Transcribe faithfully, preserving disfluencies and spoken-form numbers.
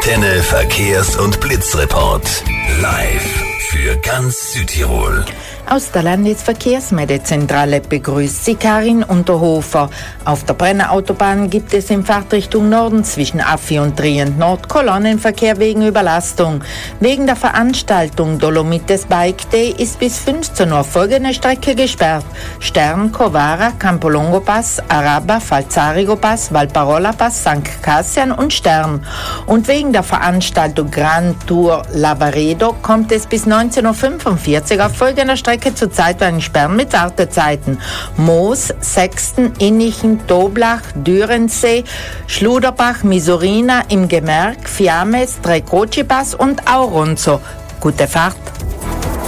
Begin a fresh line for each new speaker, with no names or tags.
Antenne Verkehrs- und Blitzreport. Live für ganz Südtirol.
Aus der Landesverkehrsmeldezentrale begrüßt Sie Karin Unterhofer. Auf der Brenner Autobahn gibt es in Fahrtrichtung Norden zwischen Affi und Trient Nord Kolonnenverkehr wegen Überlastung. Wegen der Veranstaltung Dolomites Bike Day ist bis fünfzehn Uhr folgende Strecke gesperrt: Stern, Covara, Campolongo Pass, Araba, Falzarigo Pass, Valparola Pass, Sankt Cassian und Stern. Und wegen der Veranstaltung Grand Tour Lavaredo kommt es bis neunzehn Uhr fünfundvierzig auf folgender Strecke zu zeitweiligen Sperren mit Wartezeiten: Moos, Sexten, Innichen, Doblach, Dürensee, Schluderbach, Misurina, im Gemerk, Fiames, Trecocipas und Auronzo. Gute Fahrt!